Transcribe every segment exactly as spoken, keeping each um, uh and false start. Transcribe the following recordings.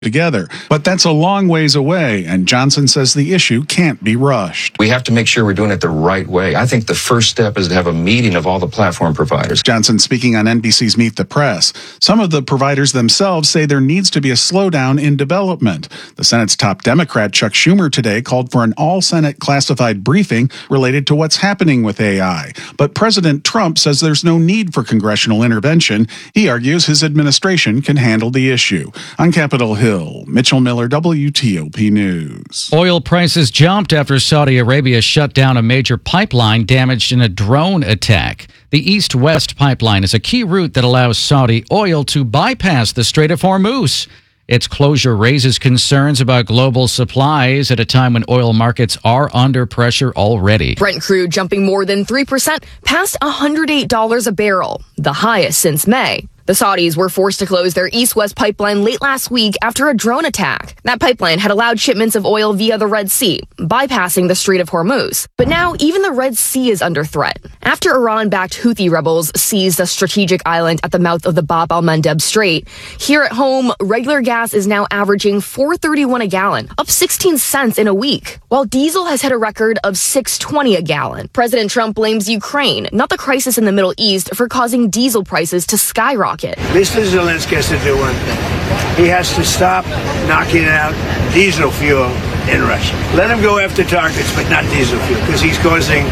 together. But that's a long ways away, and Johnson says the issue can't be rushed. We have to make sure we're doing it the right way. I think the first step is to have a meeting of all the platform providers. Johnson speaking on N B C's Meet the Press. Some of the providers themselves say there needs to be a slowdown in development. The Senate's top Democrat, Chuck Schumer, today called for an all-Senate classified briefing related to what's happening with A I. But President Trump says there's no need for congressional intervention. He argues his administration can handle the issue. On Capitol Hill, Mitchell Miller, W T O P News. Oil prices jumped after Saudi Arabia shut down a major pipeline damaged in a drone attack. The East-West pipeline is a key route that allows Saudi oil to bypass the Strait of Hormuz. Its closure raises concerns about global supplies at a time when oil markets are under pressure already. Brent crude jumping more than three percent, past one hundred eight dollars a barrel, the highest since May. The Saudis were forced to close their East-West pipeline late last week after a drone attack. That pipeline had allowed shipments of oil via the Red Sea, bypassing the Strait of Hormuz. But now even the Red Sea is under threat after Iran-backed Houthi rebels seized a strategic island at the mouth of the Bab al-Mandeb Strait. Here at home, regular gas is now averaging four dollars and thirty-one cents a gallon, up sixteen cents in a week, while diesel has hit a record of six dollars and twenty cents a gallon. President Trump blames Ukraine, not the crisis in the Middle East, for causing diesel prices to skyrocket. Mister Zelensky has to do one thing. He has to stop knocking out diesel fuel in Russia. Let him go after targets, but not diesel fuel, because he's causing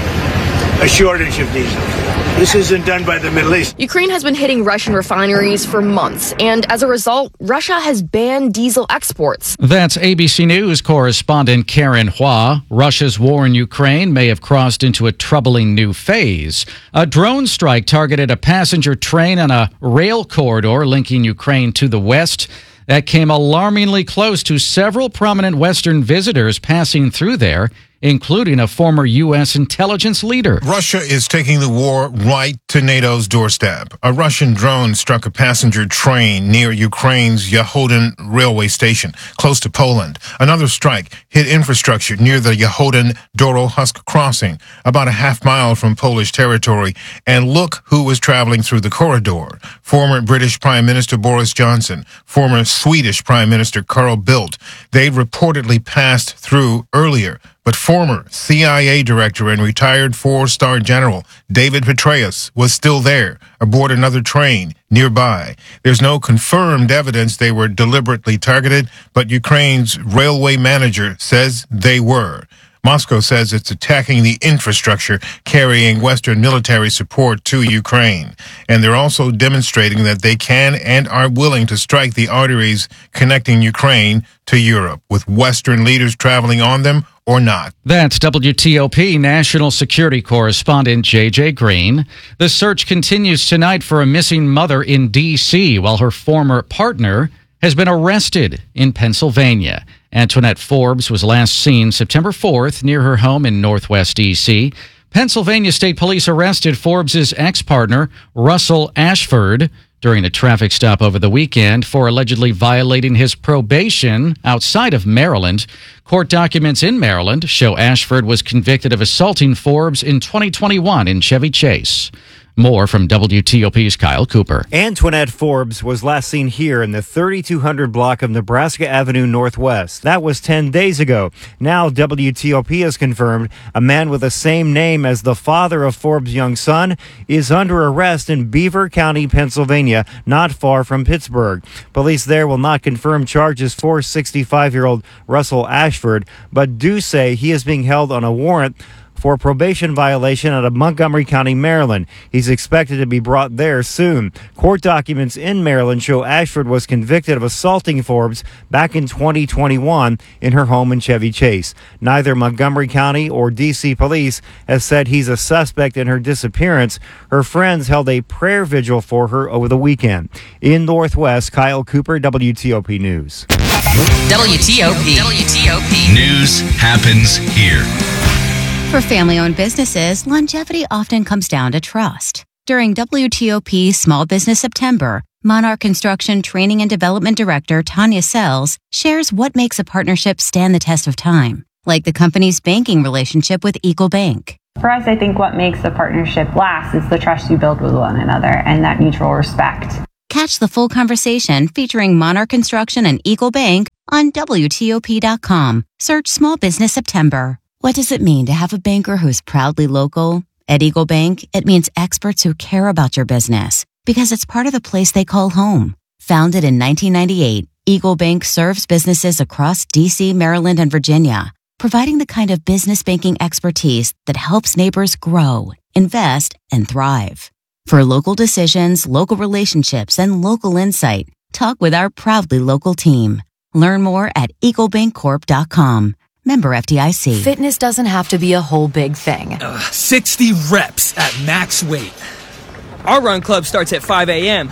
a shortage of diesel fuel. This isn't done by the Middle East. Ukraine has been hitting Russian refineries for months, and as a result, Russia has banned diesel exports. That's A B C News correspondent Karen Hua. Russia's war in Ukraine may have crossed into a troubling new phase. A drone strike targeted a passenger train on a rail corridor linking Ukraine to the west. That came alarmingly close to several prominent Western visitors passing through there, including a former U S intelligence leader. Russia is taking the war right to NATO's doorstep. A Russian drone struck a passenger train near Ukraine's Yahodin railway station, close to Poland. Another strike hit infrastructure near the Yahodin Dorohusk crossing, about a half mile from Polish territory. And look who was traveling through the corridor. Former British Prime Minister Boris Johnson, former Swedish Prime Minister Carl Bildt. They reportedly passed through earlier. But former C I A director and retired four-star general David Petraeus was still there aboard another train nearby. There's no confirmed evidence they were deliberately targeted, but Ukraine's railway manager says they were. Moscow says it's attacking the infrastructure carrying Western military support to Ukraine. And they're also demonstrating that they can and are willing to strike the arteries connecting Ukraine to Europe, with Western leaders traveling on them or not. That's W T O P national security correspondent J J Green. The search continues tonight for a missing mother in D C while her former partner has been arrested in Pennsylvania. Antoinette Forbes was last seen September fourth near her home in Northwest D C. Pennsylvania State Police arrested Forbes' ex-partner, Russell Ashford, during a traffic stop over the weekend for allegedly violating his probation outside of Maryland. Court documents in Maryland show Ashford was convicted of assaulting Forbes in twenty twenty-one in Chevy Chase. More from W T O P's Kyle Cooper. Antoinette Forbes was last seen here in the thirty-two hundred block of Nebraska Avenue Northwest. That was ten days ago. Now W T O P has confirmed a man with the same name as the father of Forbes' young son is under arrest in Beaver County, Pennsylvania, not far from Pittsburgh. Police there will not confirm charges for sixty-five-year-old Russell Ashford, but do say he is being held on a warrant for probation violation out of Montgomery County, Maryland. He's expected to be brought there soon. Court documents in Maryland show Ashford was convicted of assaulting Forbes back in twenty twenty-one in her home in Chevy Chase. Neither Montgomery County or D C police has said he's a suspect in her disappearance. Her friends held a prayer vigil for her over the weekend. In Northwest, Kyle Cooper, W T O P News. W T O P. W T O P. News happens here. For family-owned businesses, longevity often comes down to trust. During W T O P Small Business September, Monarch Construction Training and Development Director Tanya Sells shares what makes a partnership stand the test of time, like the company's banking relationship with Eagle Bank. For us, I think what makes the partnership last is the trust you build with one another and that mutual respect. Catch the full conversation featuring Monarch Construction and Eagle Bank on W T O P dot com. Search Small Business September. What does it mean to have a banker who's proudly local? At Eagle Bank, it means experts who care about your business because it's part of the place they call home. Founded in nineteen ninety-eight, Eagle Bank serves businesses across D C, Maryland, and Virginia, providing the kind of business banking expertise that helps neighbors grow, invest, and thrive. For local decisions, local relationships, and local insight, talk with our proudly local team. Learn more at eagle bank corp dot com. Member F D I C. Fitness doesn't have to be a whole big thing. Uh, sixty reps at max weight. Our run club starts at five a.m.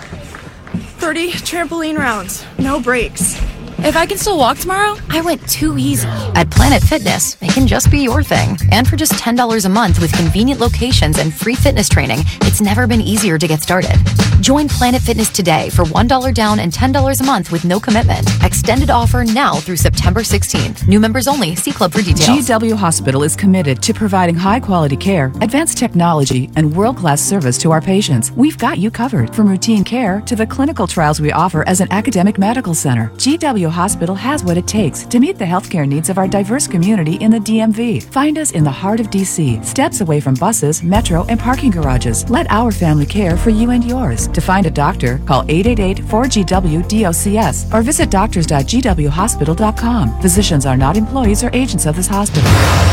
thirty trampoline rounds, no breaks. If I can still walk tomorrow, I went too easy. At Planet Fitness, it can just be your thing. And for just ten dollars a month with convenient locations and free fitness training, it's never been easier to get started. Join Planet Fitness today for one dollar down and ten dollars a month with no commitment. Extended offer now through September sixteenth. New members only. See Club for details. G W Hospital is committed to providing high-quality care, advanced technology, and world-class service to our patients. We've got you covered, from routine care to the clinical trials we offer as an academic medical center. G W Hospital has what it takes to meet the healthcare needs of our diverse community in the D M V. Find us in the heart of D C, steps away from buses, metro, and parking garages. Let our family care for you and yours. To find a doctor, call eight eight eight, four G W, D O C S or visit doctors dot g w hospital dot com. Physicians are not employees or agents of this hospital.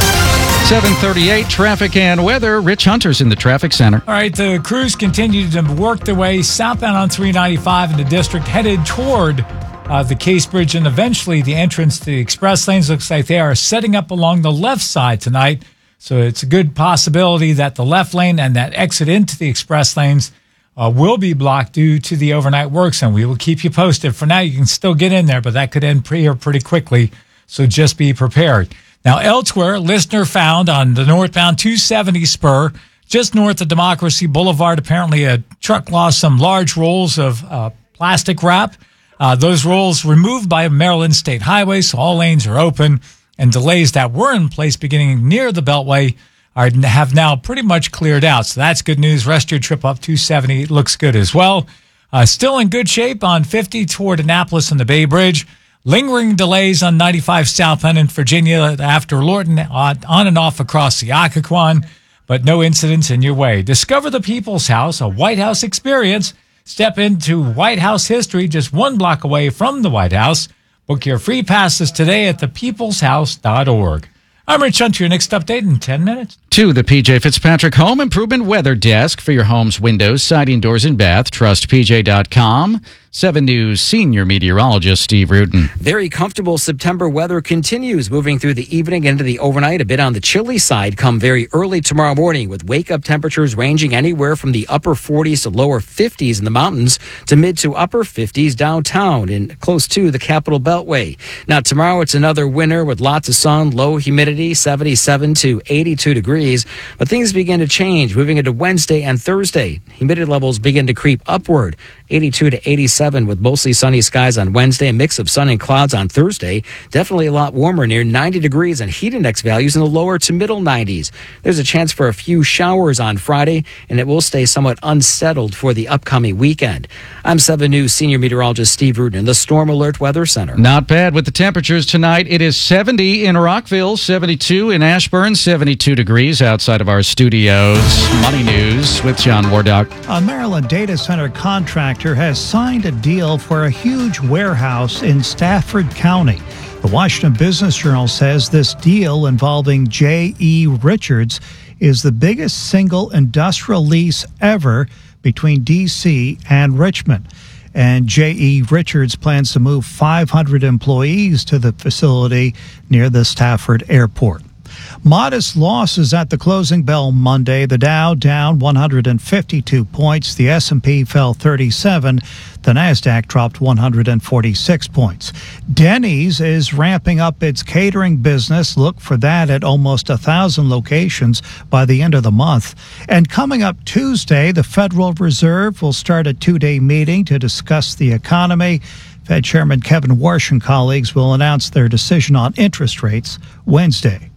seven thirty-eight, traffic and weather. Rich Hunter's in the traffic center. All right, the crews continue to work their way southbound on three ninety-five in the district, headed toward uh, the Case Bridge and eventually the entrance to the express lanes. Looks like they are setting up along the left side tonight. So it's a good possibility that the left lane and that exit into the express lanes uh, will be blocked due to the overnight works, and we will keep you posted. For now, you can still get in there, but that could end pretty, pretty quickly, so just be prepared. Now, elsewhere, listener found on the northbound two seventy spur, just north of Democracy Boulevard. Apparently, a truck lost some large rolls of uh, plastic wrap. Uh, those rolls removed by Maryland State Highway, so all lanes are open, and delays that were in place beginning near the Beltway are, have now pretty much cleared out. So that's good news. Rest of your trip up two seventy looks good as well. Uh, still in good shape on fifty toward Annapolis and the Bay Bridge. Lingering delays on ninety-five southbound in Virginia after Lorton, on and off across the Occoquan, but no incidents in your way. Discover the People's House, a White House experience. Step into White House history just one block away from the White House. Book your free passes today at the peoples house dot org. I'm Rich Hunter, your next update in ten minutes. To the P J Fitzpatrick Home Improvement Weather Desk for your home's windows, siding, doors, and bath. Trust P J dot com. seven News senior meteorologist Steve Rudin. Very comfortable September weather continues, moving through the evening into the overnight. A bit on the chilly side come very early tomorrow morning, with wake-up temperatures ranging anywhere from the upper forties to lower fifties in the mountains to mid to upper fifties downtown and close to the Capitol Beltway. Now, tomorrow it's another winter with lots of sun, low humidity, seventy-seven to eighty-two degrees. But things begin to change, moving into Wednesday and Thursday. Humidity levels begin to creep upward, eighty-two to eighty-seven with mostly sunny skies on Wednesday, a mix of sun and clouds on Thursday. Definitely a lot warmer, near ninety degrees, and heat index values in the lower to middle nineties. There's a chance for a few showers on Friday, and it will stay somewhat unsettled for the upcoming weekend. I'm seven News senior meteorologist Steve Rudin in the Storm Alert Weather Center. Not bad with the temperatures tonight. It is seventy in Rockville, seventy-two in Ashburn, seventy-two degrees outside of our studios. Money News with John Wardock. A Maryland data center contractor has signed a deal for a huge warehouse in Stafford County. The Washington Business Journal says this deal involving J E. Richards is the biggest single industrial lease ever between D C and Richmond. And J E. Richards plans to move five hundred employees to the facility near the Stafford Airport. Modest losses at the closing bell Monday. The Dow down one hundred fifty-two points. The S and P fell thirty-seven. The Nasdaq dropped one hundred forty-six points. Denny's is ramping up its catering business. Look for that at almost a thousand locations by the end of the month. And coming up Tuesday, the Federal Reserve will start a two-day meeting to discuss the economy. Fed Chairman Kevin Warsh and colleagues will announce their decision on interest rates Wednesday.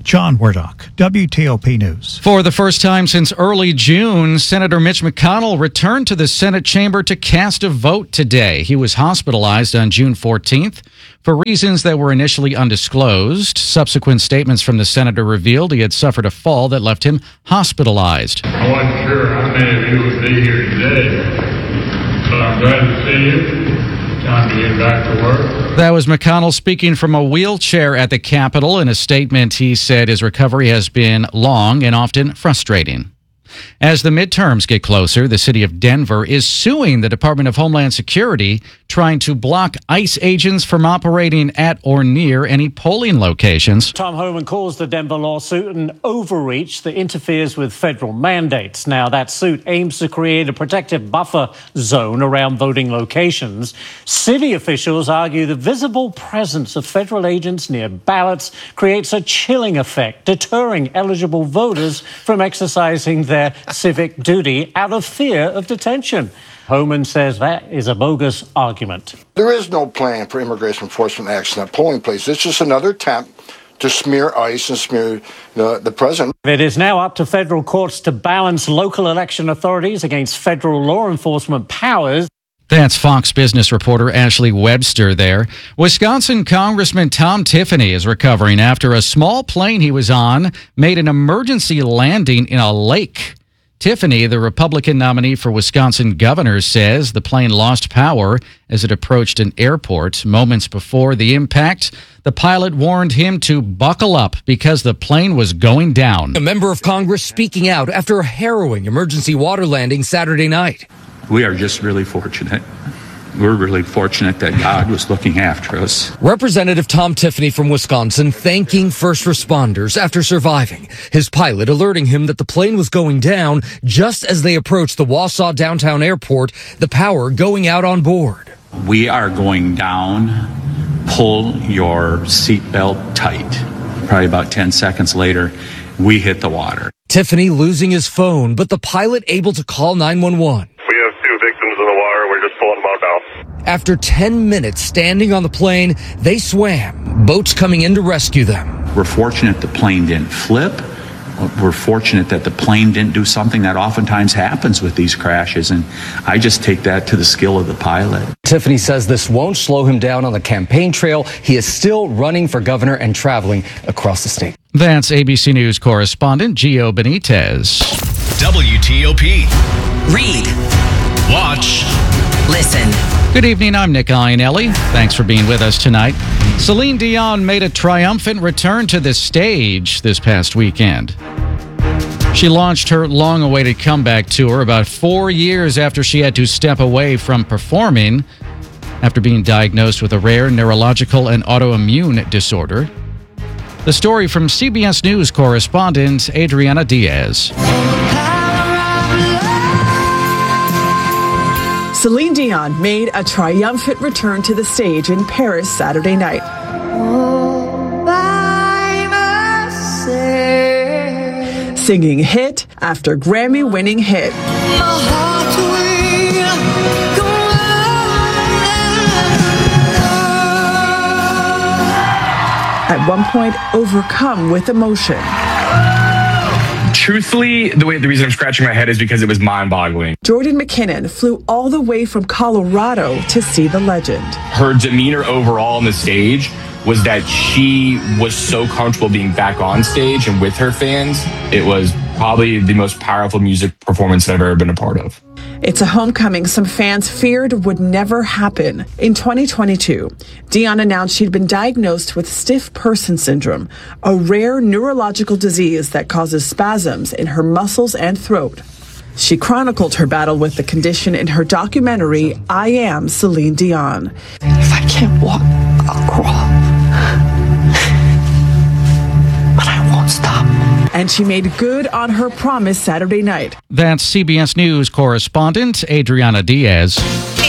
John Wardock, W T O P News. For the first time since early June, Senator Mitch McConnell returned to the Senate chamber to cast a vote today. He was hospitalized on June fourteenth for reasons that were initially undisclosed. Subsequent statements from the senator revealed he had suffered a fall that left him hospitalized. I wasn't sure how many of you would be here today, but I'm glad to see you. Time to get back to work. That was McConnell speaking from a wheelchair at the Capitol. In a statement, he said his recovery has been long and often frustrating. As the midterms get closer, the city of Denver is suing the Department of Homeland Security, trying to block ICE agents from operating at or near any polling locations. Tom Homan calls the Denver lawsuit an overreach that interferes with federal mandates. Now, that suit aims to create a protective buffer zone around voting locations. City officials argue the visible presence of federal agents near ballots creates a chilling effect, deterring eligible voters from exercising their civic duty out of fear of detention. Homan says that is a bogus argument. There is no plan for immigration enforcement action at polling places. It's just another attempt to smear ICE and smear the, the president. It is now up to federal courts to balance local election authorities against federal law enforcement powers. That's Fox Business reporter Ashley Webster there. Wisconsin Congressman Tom Tiffany is recovering after a small plane he was on made an emergency landing in a lake. Tiffany, the Republican nominee for Wisconsin governor, says the plane lost power as it approached an airport. Moments before the impact, the pilot warned him to buckle up because the plane was going down. A member of Congress speaking out after a harrowing emergency water landing Saturday night. We are just really fortunate. We're really fortunate that God was looking after us. Representative Tom Tiffany from Wisconsin thanking first responders after surviving. His pilot alerting him that the plane was going down just as they approached the Wausau downtown airport, the power going out on board. We are going down. Pull your seatbelt tight. Probably about ten seconds later, we hit the water. Tiffany losing his phone, but the pilot able to call nine one one. We have two victims in the water. We're just pulling them out now. After ten minutes standing on the plane, they swam, boats coming in to rescue them. We're fortunate the plane didn't flip. We're fortunate that the plane didn't do something that oftentimes happens with these crashes, and I just take that to the skill of the pilot. Tiffany says this won't slow him down on the campaign trail. He is still running for governor and traveling across the state. That's A B C News correspondent Gio Benitez. W T O P. Read. Watch. Listen. Good evening, I'm Nick Iannelli. Thanks for being with us tonight. Celine Dion made a triumphant return to the stage this past weekend. She launched her long-awaited comeback tour about four years after she had to step away from performing after being diagnosed with a rare neurological and autoimmune disorder. The story from C B S News correspondent Adriana Diaz. Celine Dion made a triumphant return to the stage in Paris Saturday night. Singing hit after Grammy-winning hit. At one point, overcome with emotion. Truthfully, the way the reason I'm scratching my head is because it was mind-boggling. Jordan McKinnon flew all the way from Colorado to see the legend. Her demeanor overall on the stage was that she was so comfortable being back on stage and with her fans. It was probably the most powerful music performance I've ever been a part of. It's a homecoming some fans feared would never happen. In twenty twenty-two, Dion announced she'd been diagnosed with stiff person syndrome, a rare neurological disease that causes spasms in her muscles and throat. She chronicled her battle with the condition in her documentary, I Am Celine Dion. If I can't walk, I'll crawl. But I won't stop. And she made good on her promise Saturday night. That's C B S News correspondent Adriana Diaz. A B C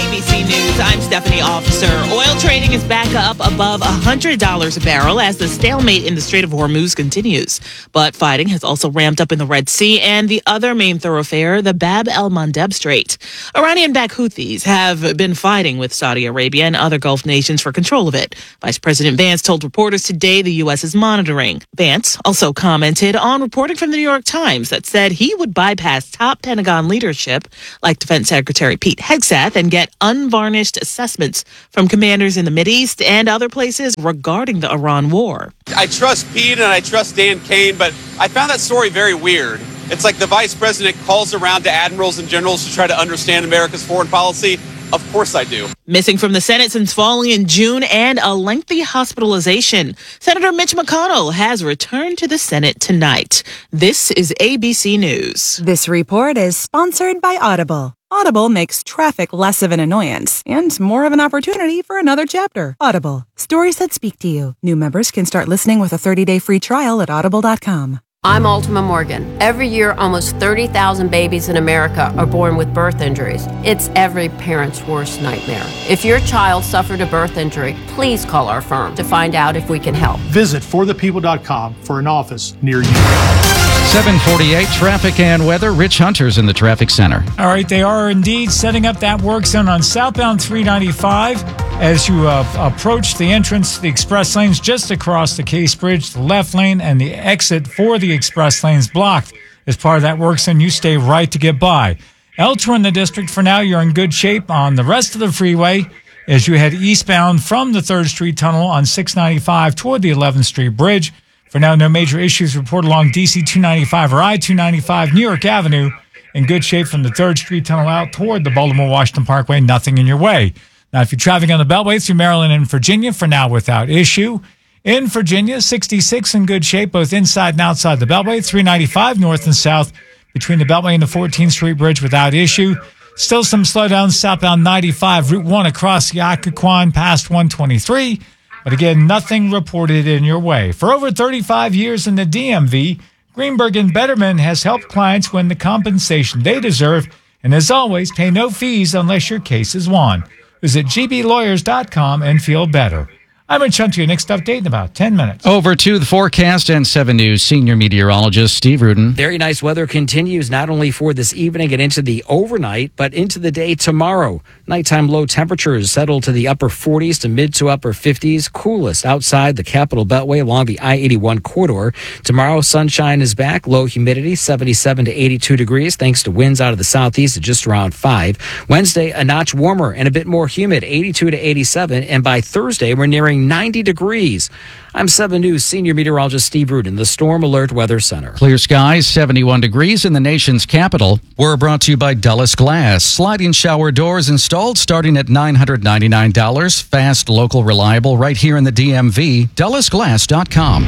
News. I'm Stephanie Officer. Oil trading is back up above one hundred dollars a barrel as the stalemate in the Strait of Hormuz continues. But fighting has also ramped up in the Red Sea and the other main thoroughfare, the Bab el-Mandeb Strait. Iranian-backed Houthis have been fighting with Saudi Arabia and other Gulf nations for control of it. Vice President Vance told reporters today the U S is monitoring. Vance also commented on reporting from the New York Times that said he would bypass top Pentagon leadership like Defense Secretary Pete Hegseth and get unvarnished assessments from commanders in the Mideast and other places regarding the Iran war. I trust Pete and I trust Dan Kane, but I found that story very weird. It's like the vice president calls around to admirals and generals to try to understand America's foreign policy. Of course I do. Missing from the Senate since falling in June and a lengthy hospitalization. Senator Mitch McConnell has returned to the Senate tonight. This is A B C News. This report is sponsored by Audible. Audible makes traffic less of an annoyance and more of an opportunity for another chapter. Audible. Stories that speak to you. New members can start listening with a thirty-day free trial at audible dot com. I'm Ultima Morgan. Every year, almost thirty thousand babies in America are born with birth injuries. It's every parent's worst nightmare. If your child suffered a birth injury, please call our firm to find out if we can help. Visit for the people dot com for an office near you. seven forty-eight, traffic and weather. Rich Hunter's in the traffic center. All right, they are indeed setting up that work zone on southbound three ninety-five as you uh, approach the entrance to the express lanes just across the Case Bridge. The left lane and the exit for the express lanes blocked. As part of that work zone, you stay right to get by. Elsewhere in the district, for now, you're in good shape on the rest of the freeway as you head eastbound from the third Street Tunnel on six ninety-five toward the eleventh Street Bridge. For now, no major issues reported along D C two ninety-five or I two ninety-five, New York Avenue. In good shape from the third Street Tunnel out toward the Baltimore-Washington Parkway. Nothing in your way. Now, if you're traveling on the Beltway through Maryland and Virginia, for now without issue. In Virginia, sixty-six in good shape, both inside and outside the Beltway. three ninety-five north and south between the Beltway and the fourteenth Street Bridge without issue. Still some slowdowns southbound ninety-five, Route one across the Occoquan past one twenty-three. But again, nothing reported in your way. For over thirty-five years in the D M V, Greenberg and Betterman has helped clients win the compensation they deserve. And as always, pay no fees unless your case is won. Visit g b lawyers dot com and feel better. I'm Rich Hunter, your next update in about ten minutes. Over to the forecast and seven News senior meteorologist Steve Rudin. Very nice weather continues not only for this evening and into the overnight, but into the day tomorrow. Nighttime low temperatures settle to the upper forties to mid to upper fifties. Coolest outside the Capital Beltway along the I eighty-one corridor. Tomorrow, sunshine is back. Low humidity, seventy-seven to eighty-two degrees, thanks to winds out of the southeast at just around five. Wednesday, a notch warmer and a bit more humid, eighty-two to eighty-seven. And by Thursday, we're nearing ninety degrees. I'm seven News senior meteorologist Steve Rudin, the Storm Alert Weather Center. Clear skies, seventy-one degrees in the nation's capital. We're brought to you by Dulles Glass. Sliding shower doors installed starting at nine hundred ninety-nine dollars. Fast, local, reliable, right here in the D M V. Dulles Glass dot com.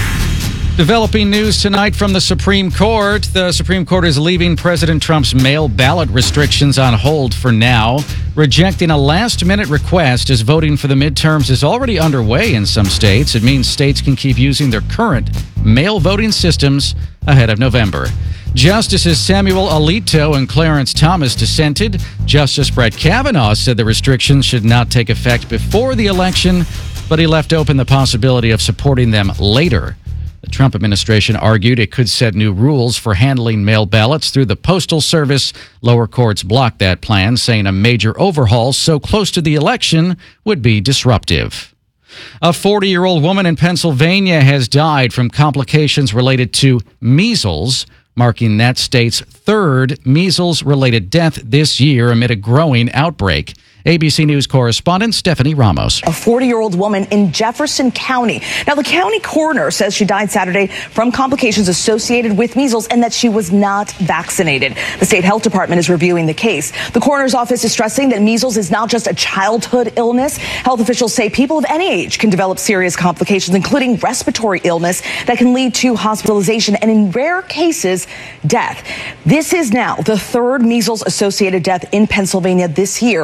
Developing news tonight from the Supreme Court. The Supreme Court is leaving President Trump's mail ballot restrictions on hold for now, rejecting a last-minute request as voting for the midterms is already underway in some states. It means states can keep using their current mail voting systems ahead of November. Justices Samuel Alito and Clarence Thomas dissented. Justice Brett Kavanaugh said the restrictions should not take effect before the election, but he left open the possibility of supporting them later. The Trump administration argued it could set new rules for handling mail ballots through the Postal Service. Lower courts blocked that plan, saying a major overhaul so close to the election would be disruptive. A forty-year-old woman in Pennsylvania has died from complications related to measles, marking that state's third measles-related death this year amid a growing outbreak. A B C News correspondent Stephanie Ramos. A forty-year-old woman in Jefferson County. Now, the county coroner says she died Saturday from complications associated with measles and that she was not vaccinated. The state health department is reviewing the case. The coroner's office is stressing that measles is not just a childhood illness. Health officials say people of any age can develop serious complications, including respiratory illness that can lead to hospitalization and, in rare cases, death. This is now the third measles-associated death in Pennsylvania this year, following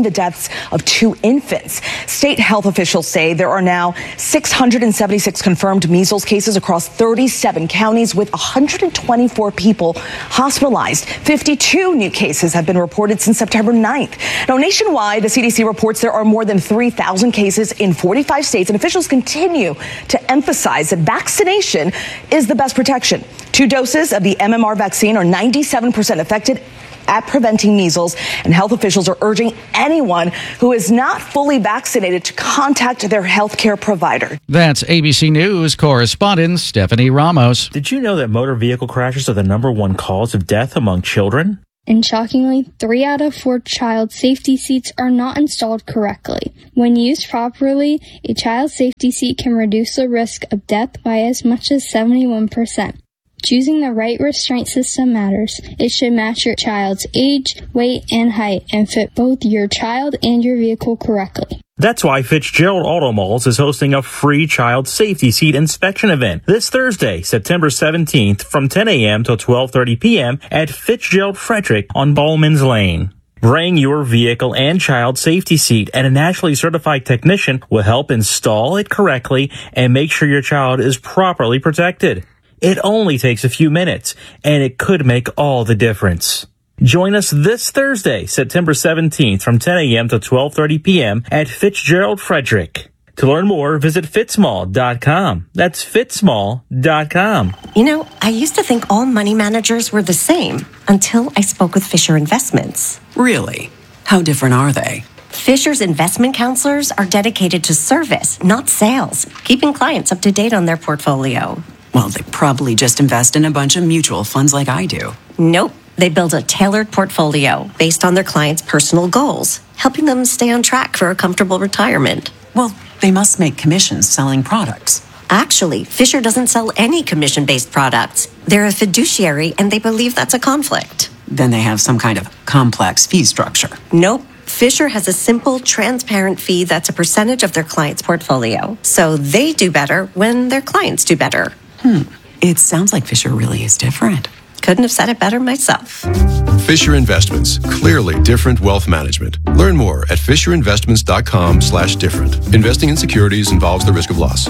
the deaths of two infants. State health officials say there are now six hundred seventy-six confirmed measles cases across thirty-seven counties, with one hundred twenty-four people hospitalized. fifty-two new cases have been reported since September ninth. Now, nationwide, the C D C reports there are more than three thousand cases in forty-five states, and officials continue to emphasize that vaccination is the best protection. Two doses of the M M R vaccine are ninety-seven percent effective at preventing measles, and health officials are urging anyone who is not fully vaccinated to contact their health care provider. That's A B C News correspondent Stephanie Ramos. Did you know that motor vehicle crashes are the number one cause of death among children? And shockingly, three out of four child safety seats are not installed correctly. When used properly, a child safety seat can reduce the risk of death by as much as seventy-one percent. Choosing the right restraint system matters. It should match your child's age, weight, and height, and fit both your child and your vehicle correctly. That's why Fitzgerald Auto Malls is hosting a free child safety seat inspection event this Thursday, September seventeenth, from ten a.m. till twelve thirty p.m. at Fitzgerald Frederick on Bowman's Lane. Bring your vehicle and child safety seat, and a nationally certified technician will help install it correctly and make sure your child is properly protected. It only takes a few minutes, and it could make all the difference. Join us this Thursday, September seventeenth, from ten a.m. to twelve thirty p.m. at Fitzgerald Frederick. To learn more, visit fitzmall dot com. That's fitzmall dot com. You know, I used to think all money managers were the same until I spoke with Fisher Investments. Really? How different are they? Fisher's investment counselors are dedicated to service, not sales, keeping clients up to date on their portfolio. Well, they probably just invest in a bunch of mutual funds like I do. Nope. They build a tailored portfolio based on their clients' personal goals, helping them stay on track for a comfortable retirement. Well, they must make commissions selling products. Actually, Fisher doesn't sell any commission-based products. They're a fiduciary, and they believe that's a conflict. Then they have some kind of complex fee structure. Nope. Fisher has a simple, transparent fee that's a percentage of their client's portfolio. So they do better when their clients do better. Hmm. It sounds like Fisher really is different. Couldn't have said it better myself. Fisher Investments. Clearly different wealth management. Learn more at fisher investments dot com slash different. Investing in securities involves the risk of loss.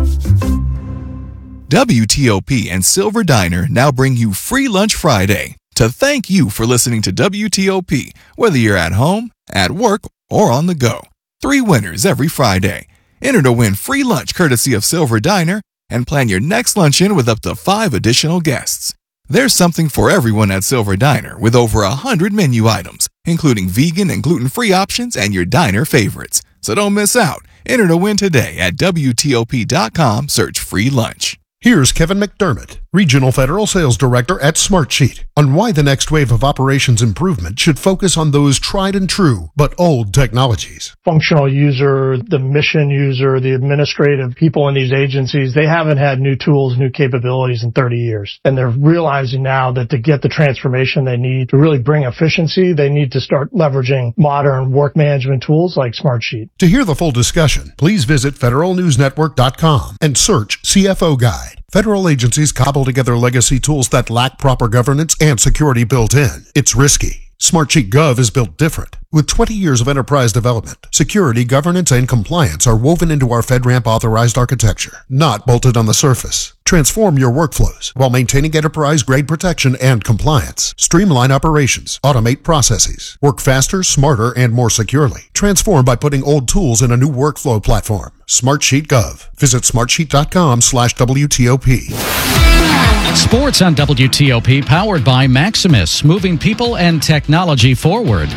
W T O P and Silver Diner now bring you Free Lunch Friday to thank you for listening to W T O P, whether you're at home, at work, or on the go. Three winners every Friday. Enter to win free lunch courtesy of Silver Diner and plan your next luncheon with up to five additional guests. There's something for everyone at Silver Diner with over a hundred menu items, including vegan and gluten-free options and your diner favorites. So don't miss out. Enter to win today at W T O P dot com. Search free lunch. Here's Kevin McDermott, Regional Federal Sales Director at Smartsheet, on why the next wave of operations improvement should focus on those tried and true but old technologies. Functional user, the mission user, the administrative people in these agencies, they haven't had new tools, new capabilities in thirty years. And they're realizing now that to get the transformation they need to really bring efficiency, they need to start leveraging modern work management tools like Smartsheet. To hear the full discussion, please visit federal news network dot com and search C F O Guide. Federal agencies cobble together legacy tools that lack proper governance and security built in. It's risky. Smartsheet Gov is built different. With twenty years of enterprise development, security, governance, and compliance are woven into our FedRAMP authorized architecture, not bolted on the surface. Transform your workflows while maintaining enterprise-grade protection and compliance. Streamline operations, automate processes, work faster, smarter, and more securely. Transform by putting old tools in a new workflow platform. Smartsheet Gov. Visit smartsheet dot com slash W T O P. Sports on W T O P, powered by Maximus, moving people and technology forward.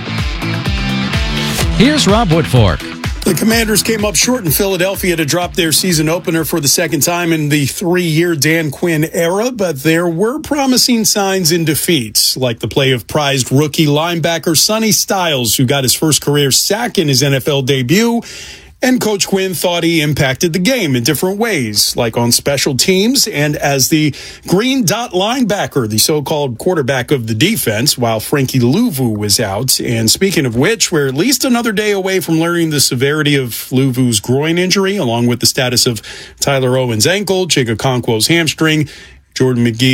Here's Rob Woodfork. The Commanders came up short in Philadelphia to drop their season opener for the second time in the three-year Dan Quinn era, but there were promising signs in defeats, like the play of prized rookie linebacker Sonny Styles, who got his first career sack in his N F L debut. And Coach Quinn thought he impacted the game in different ways, like on special teams and as the green dot linebacker, the so-called quarterback of the defense, while Frankie Louvu was out. And speaking of which, we're at least another day away from learning the severity of Louvu's groin injury, along with the status of Tyler Owen's ankle, Chig Okonkwo's hamstring, Jordan McGee's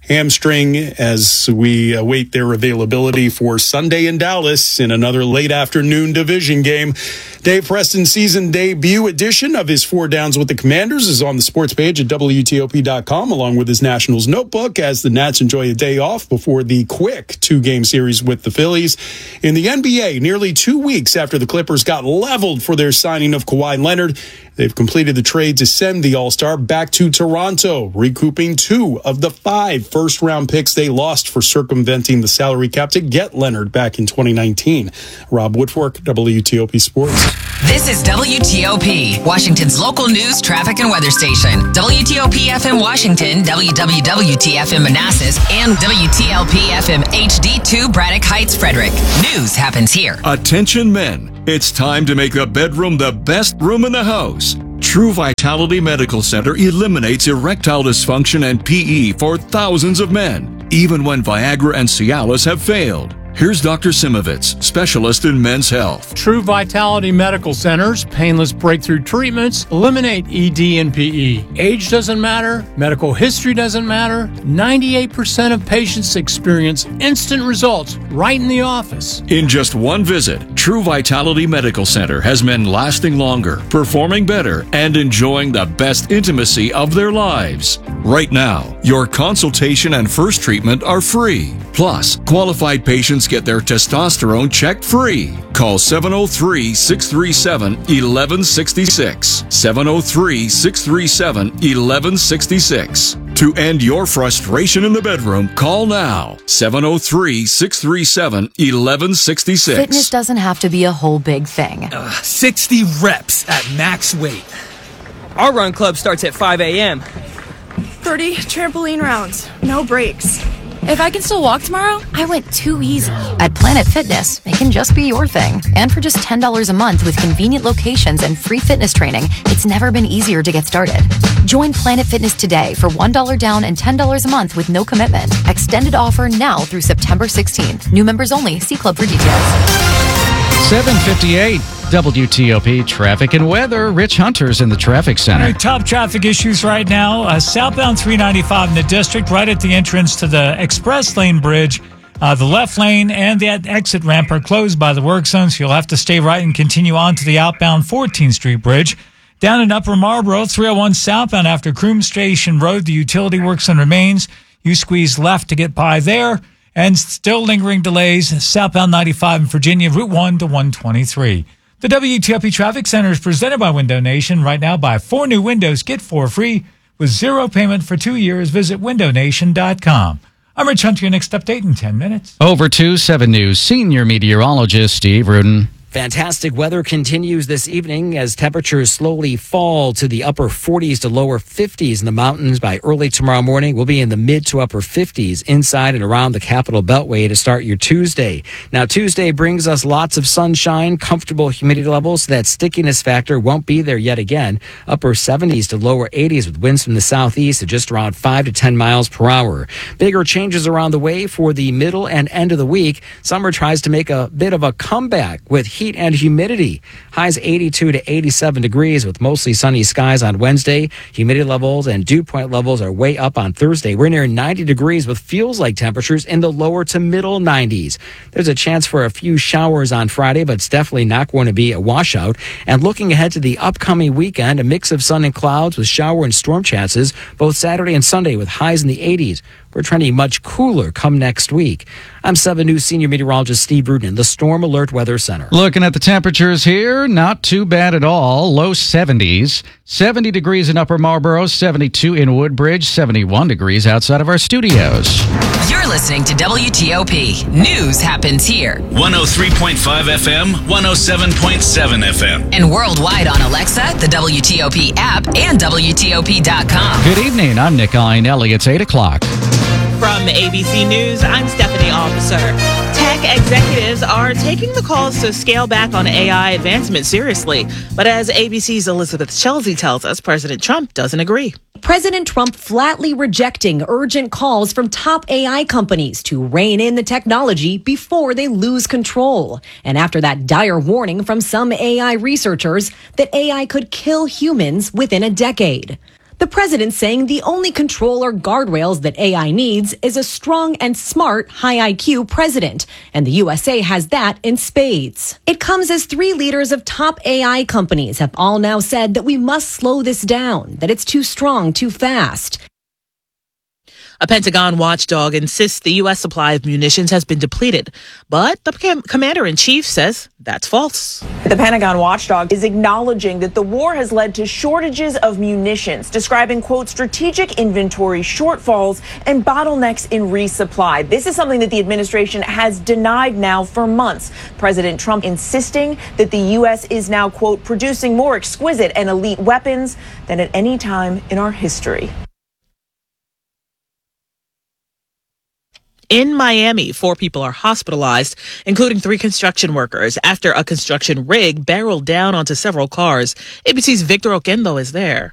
hamstring as we await their availability for Sunday in Dallas in another late afternoon division game. Dave Preston's season debut edition of his Four Downs with the Commanders is on the sports page at W T O P dot com, along with his Nationals notebook, as the Nats enjoy a day off before the quick two-game series with the Phillies. In the N B A, nearly two weeks after the Clippers got leveled for their signing of Kawhi Leonard, they've completed the trade to send the All-Star back to Toronto, recouping two of the five first-round picks they lost for circumventing the salary cap to get Leonard back in twenty nineteen. Rob Woodfork, W T O P Sports. This is W T O P, Washington's local news, traffic, and weather station. W T O P F M Washington, W W W T F M Manassas, and W T L P F M H D two Braddock Heights, Frederick. News happens here. Attention men, it's time to make the bedroom the best room in the house. True Vitality Medical Center eliminates erectile dysfunction and P E for thousands of men, even when Viagra and Cialis have failed. Here's Doctor Simovitz, specialist in men's health. True Vitality Medical Center's painless breakthrough treatments eliminate E D and P E. Age doesn't matter. Medical history doesn't matter. ninety-eight percent of patients experience instant results right in the office. In just one visit, True Vitality Medical Center has men lasting longer, performing better, and enjoying the best intimacy of their lives. Right now, your consultation and first treatment are free. Plus, qualified patients get their testosterone checked free. Call seven oh three, six three seven, one one six six. seven oh three, six three seven, one one six six. To end your frustration in the bedroom, call now. seven oh three, six three seven, one one six six. Fitness doesn't have to be a whole big thing. Uh, sixty reps at max weight. Our run club starts at five a.m. thirty trampoline rounds, no breaks. If I can still walk tomorrow, I went too easy. At Planet Fitness, it can just be your thing. And for just ten dollars a month with convenient locations and free fitness training, it's never been easier to get started. Join Planet Fitness today for one dollar down and ten dollars a month with no commitment. Extended offer now through September sixteenth. New members only. See club for details. seven fifty-eight W T O P traffic and weather. Rich Hunter's in the traffic center. Right, top traffic issues right now. Uh, southbound three ninety-five in the district, right at the entrance to the express lane bridge. Uh, the left lane and that exit ramp are closed by the work zone, so you'll have to stay right and continue on to the outbound fourteenth Street bridge. Down in Upper Marlboro, three oh one southbound after Croom Station Road, the utility work zone remains. You squeeze left to get by there. And still lingering delays, southbound ninety-five in Virginia, Route one to one twenty-three. The W T O P Traffic Center is presented by Window Nation. Right now, buy four new windows, get four free with zero payment for two years. Visit window nation dot com. I'm Rich Hunter, your next update in ten minutes. Over to seven News senior meteorologist Steve Rudin. Fantastic weather continues this evening as temperatures slowly fall to the upper forties to lower fifties in the mountains. By early tomorrow morning, we'll be in the mid to upper fifties inside and around the Capital Beltway to start your Tuesday. Now, Tuesday brings us lots of sunshine, comfortable humidity levels, so that stickiness factor won't be there yet again. Upper seventies to lower eighties with winds from the southeast at just around five to ten miles per hour. Bigger changes around the way for the middle and end of the week. Summer tries to make a bit of a comeback with heat Heat and humidity. Highs eighty-two to eighty-seven degrees with mostly sunny skies on Wednesday. Humidity levels and dew point levels are way up on Thursday. We're near ninety degrees with feels like temperatures in the lower to middle nineties. There's a chance for a few showers on Friday, but it's definitely not going to be a washout. And looking ahead to the upcoming weekend, a mix of sun and clouds with shower and storm chances both Saturday and Sunday with highs in the eighties. We're trending much cooler come next week. I'm seven News senior meteorologist Steve Rudin, the Storm Alert Weather Center. Looking at the temperatures here, not too bad at all. Low seventies. seventy degrees in Upper Marlboro, seventy-two in Woodbridge, seventy-one degrees outside of our studios. You're listening to W T O P. News happens here. one oh three point five F M, one oh seven point seven F M. And worldwide on Alexa, the W T O P app, and W T O P dot com. Good evening. I'm Nick Iannelli. It's eight o'clock. From A B C News, I'm Stephanie Officer. Tech executives are taking the calls to scale back on A I advancement seriously. But as A B C's Elizabeth Chelsea tells us, President Trump doesn't agree. President Trump flatly rejecting urgent calls from top A I companies to rein in the technology before they lose control. And after that dire warning from some A I researchers that A I could kill humans within a decade. The president saying the only control or guardrails that A I needs is a strong and smart, high I Q president. And the U S A has that in spades. It comes as three leaders of top A I companies have all now said that we must slow this down, that it's too strong, too fast. A Pentagon watchdog insists the U S supply of munitions has been depleted, but the com- commander-in-chief says that's false. The Pentagon watchdog is acknowledging that the war has led to shortages of munitions, describing, quote, strategic inventory shortfalls and bottlenecks in resupply. This is something that the administration has denied now for months. President Trump insisting that the U S is now, quote, producing more exquisite and elite weapons than at any time in our history. In Miami, four people are hospitalized, including three construction workers, after a construction rig barreled down onto several cars. A B C's Victor Oquendo is there.